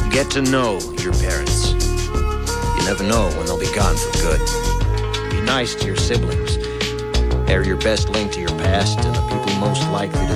Get to know your parents. You never know when they'll be gone for good. Be nice to your siblings. They're your best link to your past and the people most likely to